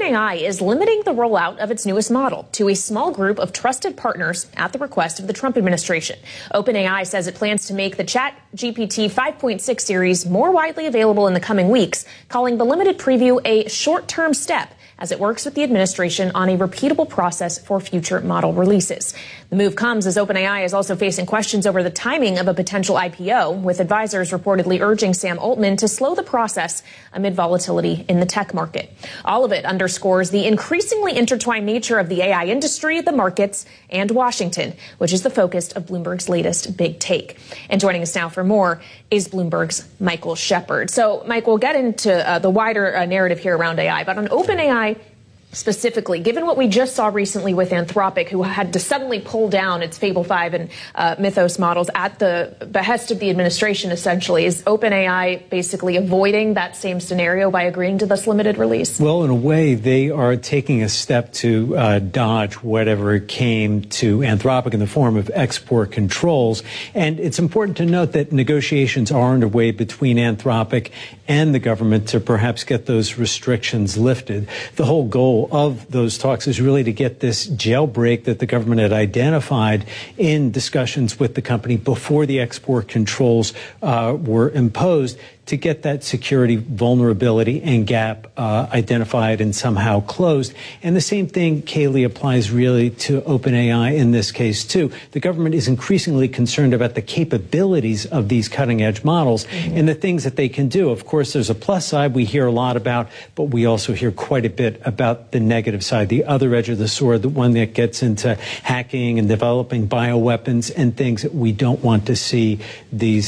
OpenAI is limiting the rollout of its newest model to a small group of trusted partners at the request of the Trump administration. OpenAI says it plans to make the ChatGPT 5.6 series more widely available in the coming weeks, calling the limited preview a short-term step as it works with the administration on a repeatable process for future model releases. The move comes as OpenAI is also facing questions over the timing of a potential IPO, with advisors reportedly urging Sam Altman to slow the process amid volatility in the tech market. All of it underscores the increasingly intertwined nature of the AI industry, the markets, and Washington, which is the focus of Bloomberg's latest big take. And joining us now for more is Bloomberg's Michael Shepard. So, Mike, we'll get into the wider narrative here around AI, but on OpenAI specifically, given what we just saw recently with Anthropic, who had to suddenly pull down its Fable 5 and Mythos models at the behest of the administration, essentially, is OpenAI basically avoiding that same scenario by agreeing to this limited release? Well, in a way, they are taking a step to dodge whatever came to Anthropic in the form of export controls. And it's important to note that negotiations are underway between Anthropic and the government to perhaps get those restrictions lifted. The whole goal of those talks is really to get this jailbreak that the government had identified in discussions with the company before the export controls were imposed, to get that security vulnerability and gap identified and somehow closed. And the same thing, Kayleigh, applies really to OpenAI in this case, too. The government is increasingly concerned about the capabilities of these cutting-edge models and the things that they can do. Of course, there's a plus side we hear a lot about, but we also hear quite a bit about the negative side, the other edge of the sword, the one that gets into hacking and developing bioweapons and things that we don't want to see these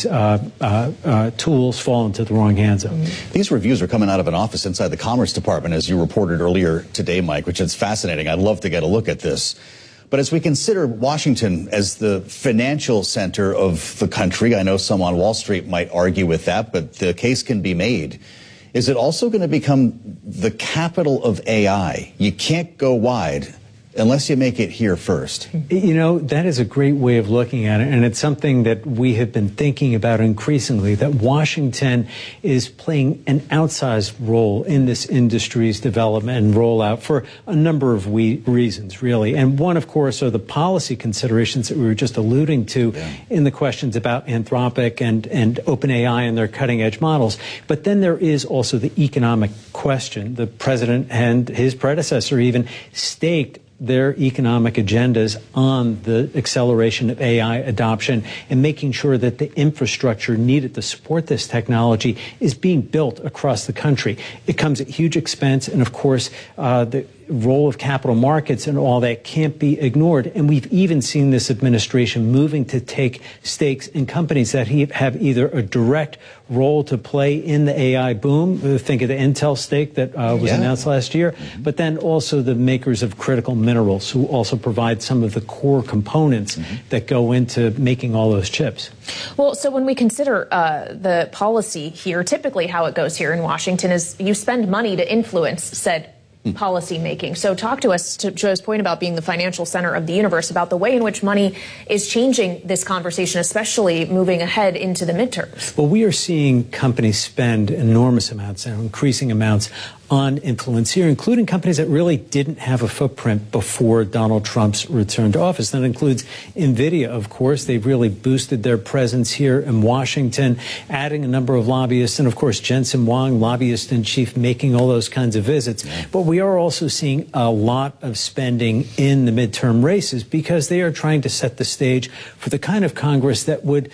tools fall into the wrong hands of. These reviews are coming out of an office inside the Commerce Department, as you reported earlier today, Mike, which is fascinating. I'd love to get a look at this. But as we consider Washington as the financial center of the country, I know some on Wall Street might argue with that, but the case can be made. Is it also going to become the capital of AI? You can't go wide unless you make it here first. You know, that is a great way of looking at it, and it's something that we have been thinking about increasingly, that Washington is playing an outsized role in this industry's development and rollout for a number of reasons, really. And one, of course, are the policy considerations that we were just alluding to in the questions about Anthropic and OpenAI and their cutting-edge models. But then there is also the economic question. The president and his predecessor even staked their economic agendas on the acceleration of AI adoption and making sure that the infrastructure needed to support this technology is being built across the country. It comes at huge expense, and of course, the role of capital markets and all that can't be ignored. And we've even seen this administration moving to take stakes in companies that have either a direct role to play in the AI boom. Think of the Intel stake that was announced last year, but then also the makers of critical minerals, who also provide some of the core components that go into making all those chips. Well, so when we consider the policy here, typically how it goes here in Washington is you spend money to influence said policy making. So talk to us, to Joe's point about being the financial center of the universe, about the way in which money is changing this conversation, especially moving ahead into the midterms. Well, we are seeing companies spend enormous amounts and increasing amounts on influence here, including companies that really didn't have a footprint before Donald Trump's return to office. That includes NVIDIA, of course. They've really boosted their presence here in Washington, adding a number of lobbyists, and of course Jensen Huang, lobbyist in chief, making all those kinds of visits. But we are also seeing a lot of spending in the midterm races because they are trying to set the stage for the kind of Congress that would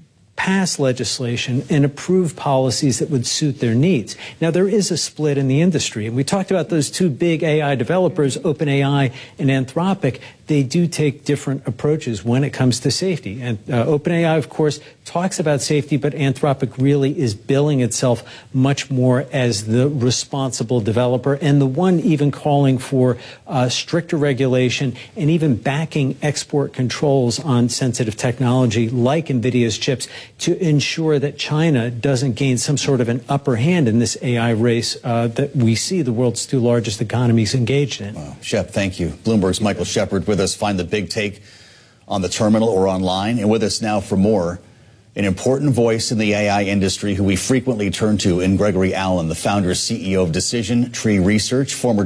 pass legislation and approve policies that would suit their needs. Now, there is a split in the industry, and we talked about those two big AI developers, OpenAI and Anthropic. They do take different approaches when it comes to safety. And OpenAI, of course, talks about safety, but Anthropic really is billing itself much more as the responsible developer and the one even calling for stricter regulation and even backing export controls on sensitive technology like NVIDIA's chips to ensure that China doesn't gain some sort of an upper hand in this AI race that we see the world's two largest economies engaged in. Wow. Shep, thank you. Bloomberg's Michael Shepard with us. Find the big take on the terminal or online. And with us now for more, an important voice in the AI industry who we frequently turn to in Gregory Allen, the founder and CEO of Decision Tree Research, former